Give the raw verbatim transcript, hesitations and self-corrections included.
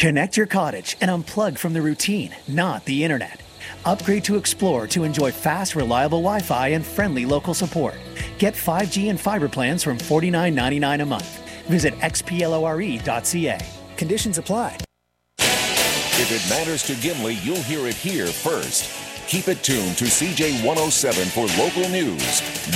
Connect your cottage and unplug from the routine, not the internet. Upgrade to Explore to enjoy fast, reliable Wi-Fi and friendly local support. Get five G and fiber plans from forty-nine ninety-nine a month. Visit x p lore dot c a. Conditions apply. If it matters to Gimli, you'll hear it here first. Keep it tuned to C J one oh seven for local news.